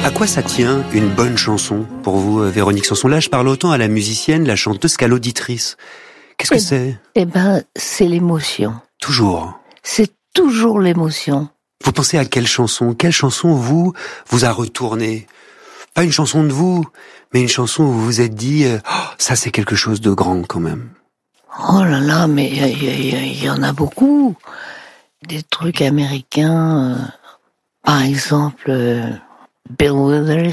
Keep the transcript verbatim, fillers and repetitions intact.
À quoi ça tient une bonne chanson pour vous, Véronique Sanson? Là, je parle autant à la musicienne, la chanteuse qu'à l'auditrice. Qu'est-ce que eh, c'est? Eh ben, c'est l'émotion. Toujours. C'est toujours l'émotion. Vous pensez à quelle chanson? Quelle chanson vous vous a retourné? Pas une chanson de vous, mais une chanson où vous vous êtes dit oh, ça c'est quelque chose de grand quand même. Oh là là, mais il y, y, y en a beaucoup. Des trucs américains, euh, par exemple euh, Bill Withers.